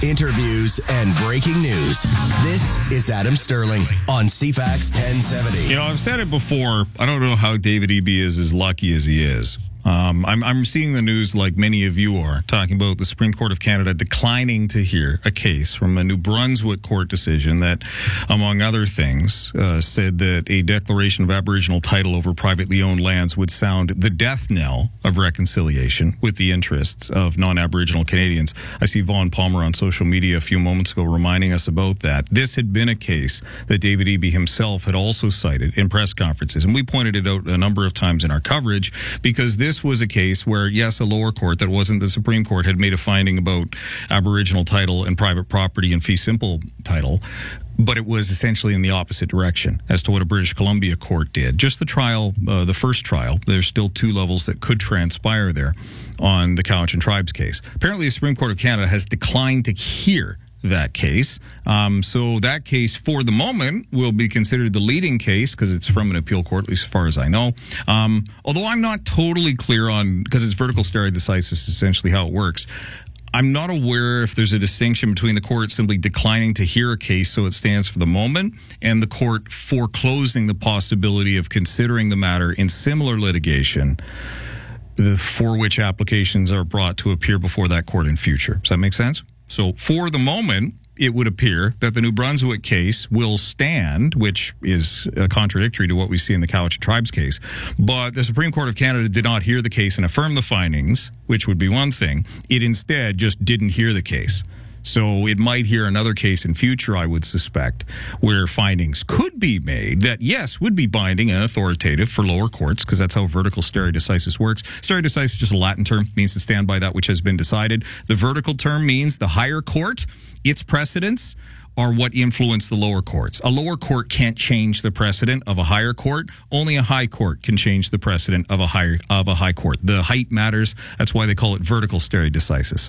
interviews, and breaking news. This is Adam Sterling on CFAX 1070. You know, I've said it before. I don't know how David Eby is as lucky as he is. I'm seeing the news like many of you are, talking about the Supreme Court of Canada declining to hear a case from a New Brunswick court decision that, among other things, said that a declaration of Aboriginal title over privately owned lands would sound the death knell of reconciliation with the interests of non-Aboriginal Canadians. I see Vaughn Palmer on social media a few moments ago reminding us about that. This had been a case that David Eby himself had also cited in press conferences, and we pointed it out a number of times in our coverage because this was a case where, yes, a lower court that wasn't the Supreme Court had made a finding about Aboriginal title and private property and fee simple title, but it was essentially in the opposite direction as to what a British Columbia court did. Just the trial, the first trial, there's still two levels that could transpire there on the Cowichan Tribes case. Apparently, the Supreme Court of Canada has declined to hear that case. So that case, for the moment, will be considered the leading case because it's from an appeal court, at least as far as I know. Although I'm not totally clear on, because it's vertical stare decisis, essentially how it works. I'm not aware if there's a distinction between the court simply declining to hear a case, so it stands for the moment, and the court foreclosing the possibility of considering the matter in similar litigation for which applications are brought to appear before that court in future. Does that make sense? So for the moment, it would appear that the New Brunswick case will stand, which is contradictory to what we see in the Cowichan Tribes case. But the Supreme Court of Canada did not hear the case and affirm the findings, which would be one thing. It instead just didn't hear the case. So it might hear another case in future, I would suspect, where findings could be made that, yes, would be binding and authoritative for lower courts, because that's how vertical stare decisis works. Stare decisis is just a Latin term, means to stand by that which has been decided. The vertical term means the higher court, its precedents are what influence the lower courts. A lower court can't change the precedent of a higher court. Only a high court can change the precedent of a high court. The height matters. That's why they call it vertical stare decisis.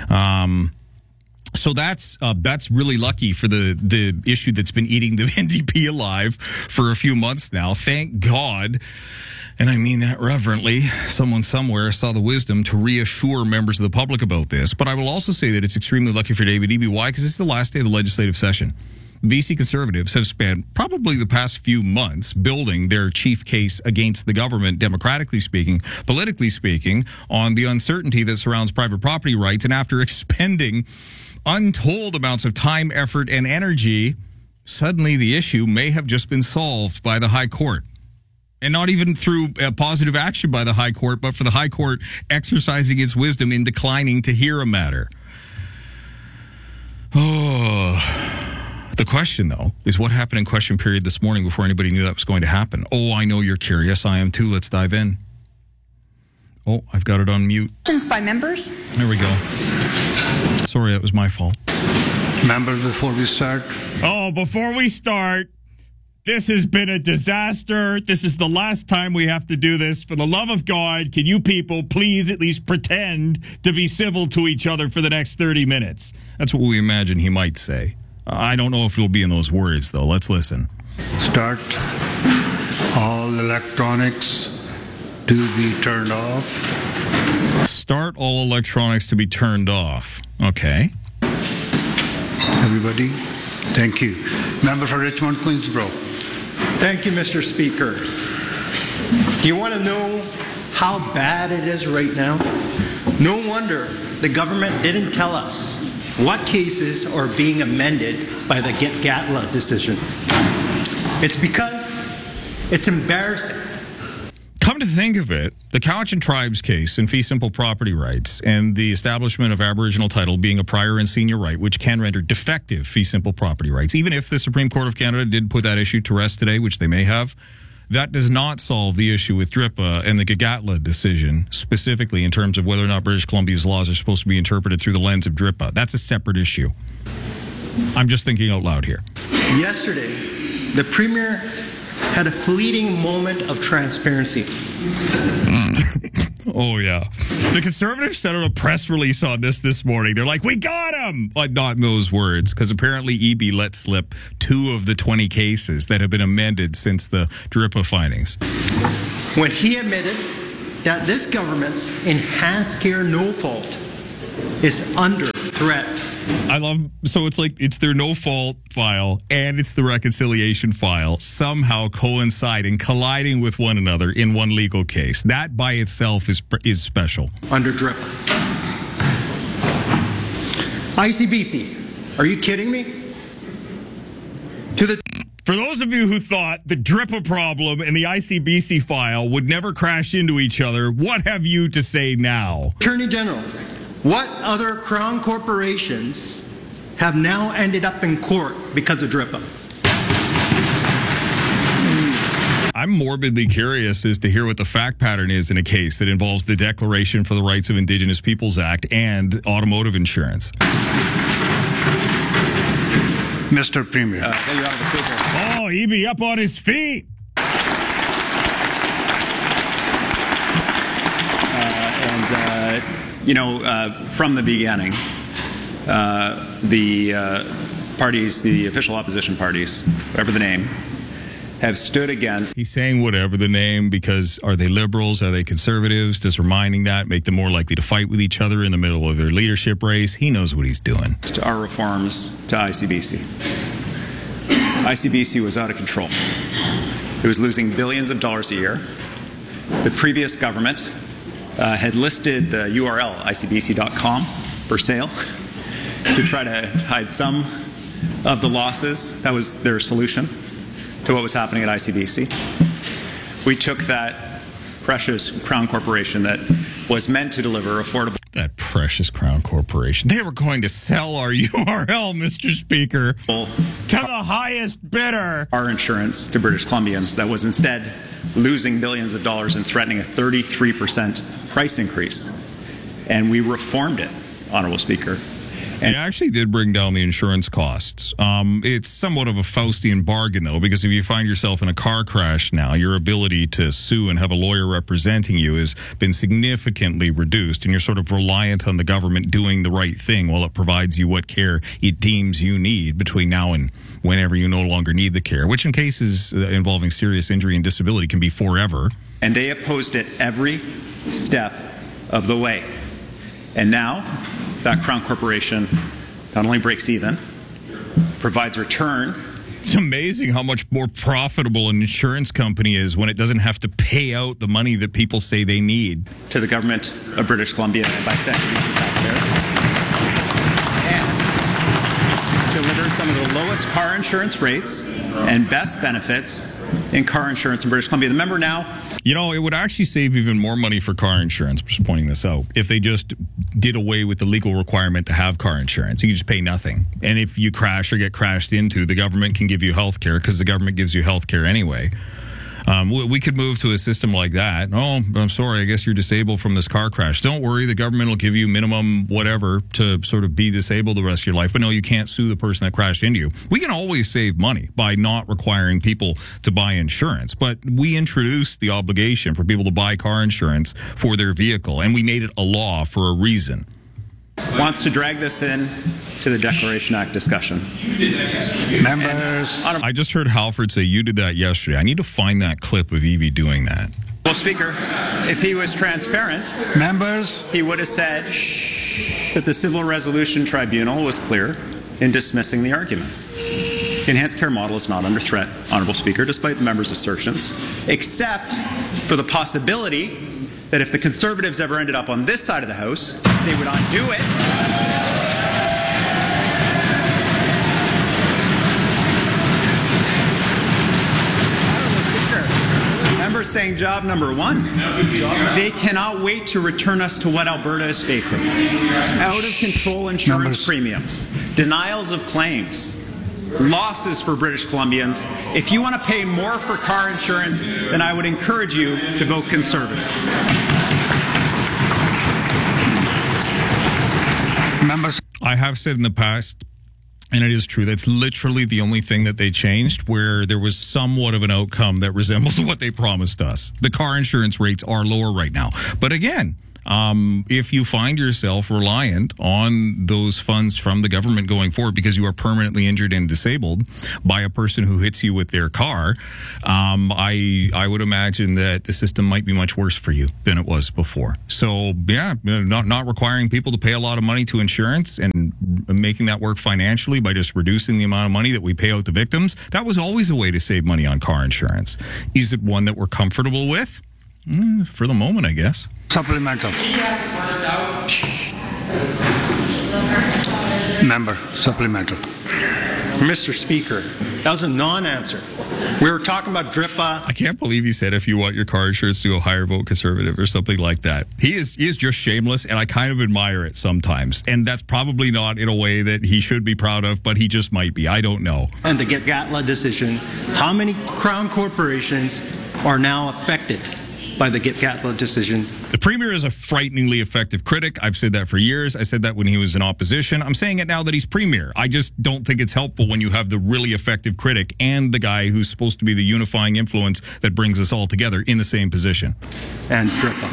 So that's really lucky for the issue that's been eating the NDP alive for a few months now. Thank God, and I mean that reverently, someone somewhere saw the wisdom to reassure members of the public about this. But I will also say that it's extremely lucky for David Eby. Why? Because it's the last day of the legislative session. BC Conservatives have spent probably the past few months building their chief case against the government, democratically speaking, politically speaking, on the uncertainty that surrounds private property rights. And after expending untold amounts of time, effort, and energy, suddenly the issue may have just been solved by the High Court. And not even through positive action by the High Court, but for the High Court exercising its wisdom in declining to hear a matter. The question, though, is what happened in question period this morning before anybody knew that was going to happen? Oh, I know you're curious. I am too. Let's dive in. Oh, I've got it on mute. Questions by members? There we go. Sorry, that was my fault. Members, before we start. Before we start, this has been a disaster. This is the last time we have to do this. For the love of God, can you people please at least pretend to be civil to each other for the next 30 minutes? That's what we imagine he might say. I don't know if it'll be in those words, though. Let's listen. Start. All electronics to be turned off. Start all electronics to be turned off. Okay. Everybody, thank you. Member for Richmond, Queensborough. Thank you, Mr. Speaker. Do you want to know how bad it is right now? No wonder the government didn't tell us what cases are being amended by the Gatla decision. It's because it's embarrassing. Come to think of it, the Cowichan Tribes case in fee simple property rights and the establishment of Aboriginal title being a prior and senior right, which can render defective fee simple property rights, even if the Supreme Court of Canada did put that issue to rest today, which they may have, that does not solve the issue with DRIPA and the Gatla decision, specifically in terms of whether or not British Columbia's laws are supposed to be interpreted through the lens of DRIPA. That's a separate issue. I'm just thinking out loud here. Yesterday, the Premier had a fleeting moment of transparency. Oh, yeah. The Conservatives sent out a press release on this morning. They're like, we got him! But not in those words, because apparently Eby let slip 2 of the 20 cases that have been amended since the DRIPA findings. When he admitted that this government's enhanced care no fault is under threat. I love, so it's like it's their no fault file and it's the reconciliation file somehow coinciding, colliding with one another in one legal case. That by itself is special. Under DRIP. ICBC, are you kidding me? For those of you who thought the DRIPA problem and the ICBC file would never crash into each other, what have you to say now? Attorney General, what other Crown corporations have now ended up in court because of DRIPA? I'm morbidly curious as to hear what the fact pattern is in a case that involves the Declaration for the Rights of Indigenous Peoples Act and automotive insurance. Mr. Premier. Oh, Eby up on his feet. From the beginning, the parties, the official opposition parties, whatever the name, have stood against. He's saying whatever the name because are they liberals? Are they conservatives? Does reminding that make them more likely to fight with each other in the middle of their leadership race? He knows what he's doing. Our reforms to ICBC. ICBC was out of control. It was losing billions of dollars a year. The previous government had listed the URL icbc.com for sale to try to hide some of the losses. That was their solution to what was happening at ICBC. We took that precious Crown Corporation that was meant to deliver affordable... That precious Crown Corporation. They were going to sell our URL, Mr. Speaker, to the highest bidder. Our insurance to British Columbians that was instead losing billions of dollars and threatening a 33% price increase. And we reformed it, Honourable Speaker. And it actually did bring down the insurance costs. It's somewhat of a Faustian bargain, though, because if you find yourself in a car crash now, your ability to sue and have a lawyer representing you has been significantly reduced, and you're sort of reliant on the government doing the right thing while it provides you what care it deems you need between now and whenever you no longer need the care, which in cases involving serious injury and disability can be forever. And they opposed it every step of the way. And now that Crown Corporation not only breaks even, provides return. It's amazing how much more profitable an insurance company is when it doesn't have to pay out the money that people say they need. To the government of British Columbia and by extension BC taxpayers. And deliver some of the lowest car insurance rates and best benefits in car insurance in British Columbia. The member now... You know, it would actually save even more money for car insurance, just pointing this out, if they just did away with the legal requirement to have car insurance. You just pay nothing. And if you crash or get crashed into, the government can give you health care because the government gives you health care anyway. We could move to a system like that. Oh, I'm sorry, I guess you're disabled from this car crash. Don't worry, the government will give you minimum whatever to sort of be disabled the rest of your life. But no, you can't sue the person that crashed into you. We can always save money by not requiring people to buy insurance. But we introduced the obligation for people to buy car insurance for their vehicle, and we made it a law for a reason. Wants to drag this in to the Declaration Act discussion. Members. I just heard Halford say you did that yesterday. I need to find that clip of Eby doing that. Well, Speaker, if he was transparent, Members. he would have said that the Civil Resolution Tribunal was clear in dismissing the argument. The enhanced care model is not under threat, Honourable Speaker, despite the member's assertions, except for the possibility that if the Conservatives ever ended up on this side of the House, they would undo it. Members saying job number one. They cannot wait to return us to what Alberta is facing. Out of control insurance premiums, denials of claims, losses for British Columbians. If you want to pay more for car insurance, then I would encourage you to vote Conservative. Members. I have said in the past, and it is true, that's literally the only thing that they changed, where there was somewhat of an outcome that resembled what they promised us. The car insurance rates are lower right now. But again, if you find yourself reliant on those funds from the government going forward because you are permanently injured and disabled by a person who hits you with their car, I would imagine that the system might be much worse for you than it was before. So, yeah, not requiring people to pay a lot of money to insurance and making that work financially by just reducing the amount of money that we pay out to victims, that was always a way to save money on car insurance. Is it one that we're comfortable with? For the moment, I guess. Supplemental. Member, supplemental. Mr. Speaker, that was a non-answer. We were talking about DRIPA. I can't believe he said if you want your car insurance to go higher, vote Conservative or something like that. He is just shameless, and I kind of admire it sometimes. And that's probably not in a way that he should be proud of, but he just might be. I don't know. And the Gatla decision, how many Crown corporations are now affected by the Gatla decision? The Premier is a frighteningly effective critic. I've said that for years. I said that when he was in opposition. I'm saying it now that he's Premier. I just don't think it's helpful when you have the really effective critic and the guy who's supposed to be the unifying influence that brings us all together in the same position. And DRIPA.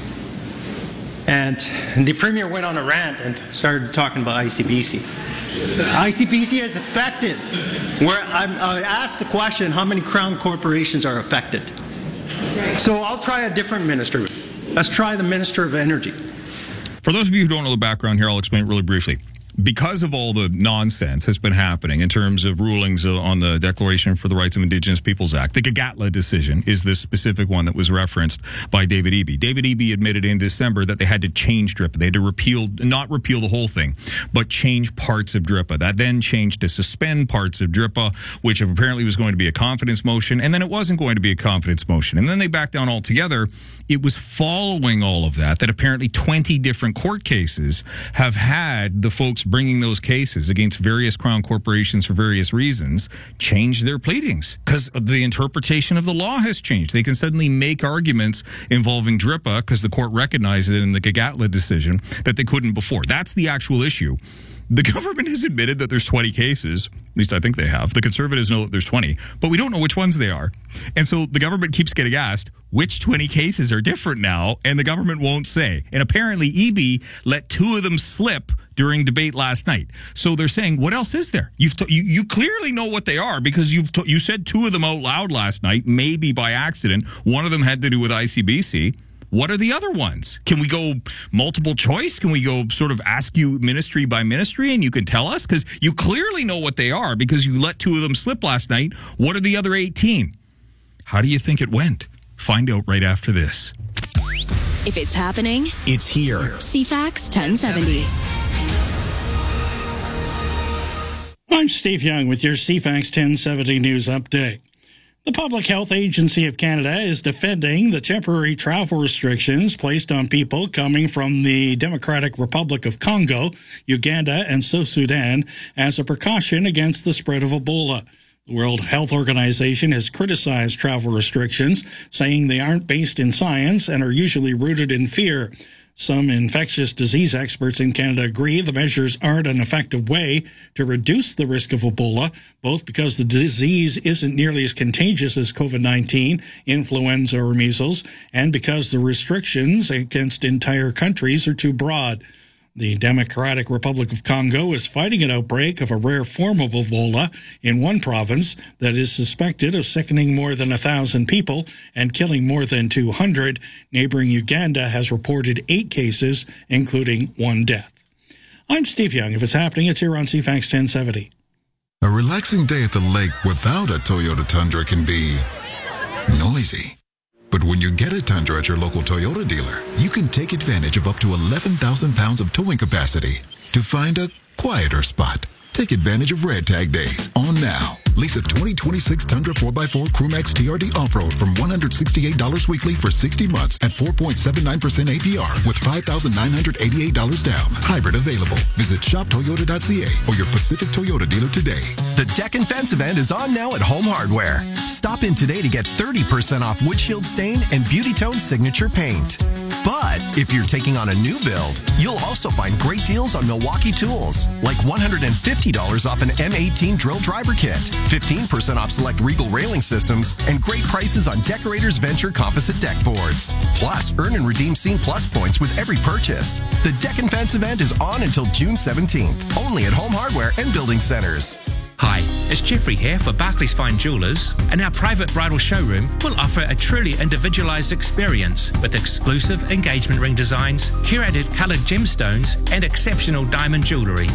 And the Premier went on a rant and started talking about ICBC. ICBC is effective. Where I asked the question, how many Crown corporations are affected? So I'll try a different minister. Let's try the Minister of Energy. For those of you who don't know the background here, I'll explain it really briefly. Because of all the nonsense that's been happening in terms of rulings on the Declaration for the Rights of Indigenous Peoples Act, the Gatla decision is this specific one that was referenced by David Eby. David Eby admitted in December that they had to change DRIPA. They had to not repeal the whole thing, but change parts of DRIPA. That then changed to suspend parts of DRIPA, which apparently was going to be a confidence motion, and then it wasn't going to be a confidence motion. And then they backed down altogether. It was following all of that apparently 20 different court cases have had the folks bringing those cases against various Crown corporations for various reasons change their pleadings because the interpretation of the law has changed. They can suddenly make arguments involving DRIPA because the court recognized it in the Gatla decision that they couldn't before. That's the actual issue. The government has admitted that there's 20 cases. At least I think they have. The Conservatives know that there's 20, but we don't know which ones they are. And so the government keeps getting asked, which 20 cases are different now? And the government won't say. And apparently Eby let 2 of them slip during debate last night. So they're saying, what else is there? You clearly know what they are because you said 2 of them out loud last night, maybe by accident. One of them had to do with ICBC. What are the other ones? Can we go multiple choice? Can we go sort of ask you ministry by ministry and you can tell us? Because you clearly know what they are because you let 2 of them slip last night. What are the other 18? How do you think it went? Find out right after this. If it's happening, It's here. CFAX 1070. I'm Steve Young with your CFAX 1070 News Update. The Public Health Agency of Canada is defending the temporary travel restrictions placed on people coming from the Democratic Republic of Congo, Uganda, and South Sudan as a precaution against the spread of Ebola. The World Health Organization has criticized travel restrictions, saying they aren't based in science and are usually rooted in fear. Some infectious disease experts in Canada agree the measures aren't an effective way to reduce the risk of Ebola, both because the disease isn't nearly as contagious as COVID-19, influenza, or measles, and because the restrictions against entire countries are too broad. The Democratic Republic of Congo is fighting an outbreak of a rare form of Ebola in one province that is suspected of sickening more than 1,000 people and killing more than 200. Neighboring Uganda has reported 8 cases, including 1 death. I'm Steve Young. If it's happening, it's here on CFAX 1070. A relaxing day at the lake without a Toyota Tundra can be noisy. But when you get a Tundra at your local Toyota dealer, you can take advantage of up to 11,000 pounds of towing capacity to find a quieter spot. Take advantage of Red Tag Days on now. Lease a 2026 Tundra 4x4 Crewmax TRD Off-Road from $168 weekly for 60 months at 4.79% APR with $5,988 down. Hybrid available. Visit shoptoyota.ca or your Pacific Toyota dealer today. The Deck and Fence event is on now at Home Hardware. Stop in today to get 30% off windshield stain and Beauty Tone signature paint. But if you're taking on a new build, you'll also find great deals on Milwaukee tools, like $150 off an M18 drill driver kit, 15% off select Regal railing systems, and great prices on Decorators Venture composite deck boards. Plus, earn and redeem Scene Plus points with every purchase. The Deck and Fence event is on until June 17th, only at Home Hardware and Building Centers. Hi, it's Jeffrey here for Barclays Fine Jewelers, and our private bridal showroom will offer a truly individualized experience with exclusive engagement ring designs, curated colored gemstones, and exceptional diamond jewelry.